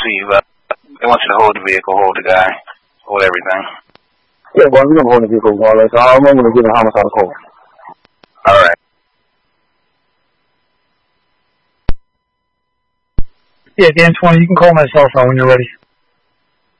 receive. They want you to hold the vehicle, hold the guy, hold everything. Yeah, well, we're going to hold the vehicle, so I'm going to give a homicide call. All right. Yeah, Dan 20, you can call my cell phone when you're ready.